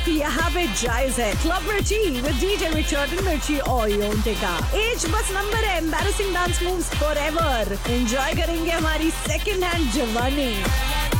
यहाँ पे जायज है। क्लब मिर्ची विद डीजे रिचर्ड एंड मिर्ची और योंटेका। एज बस नंबर है, embarrassing dance moves forever. Enjoy करेंगे हमारी सेकंड हैंड जवानी।